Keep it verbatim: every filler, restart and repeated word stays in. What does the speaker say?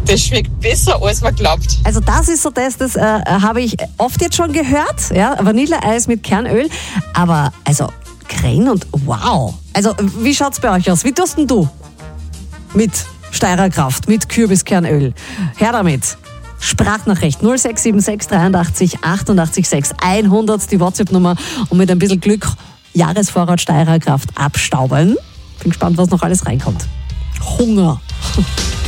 Das schmeckt besser, als man glaubt. Also das ist so das, das äh, habe ich oft jetzt schon gehört. Ja? Vanilleeis mit Kernöl. Aber also Creme und wow. Also wie schaut's bei euch aus? Wie tust denn du? Mit Steirer Kraft, mit Kürbiskernöl. Her damit. Sprachnachricht null sechs sieben sechs dreiundachtzig achtundachtzig sechs hundert, die WhatsApp-Nummer, und mit ein bisschen Glück Jahresvorrat Steirer Kraft abstauben. Bin gespannt, was noch alles reinkommt. Hunger.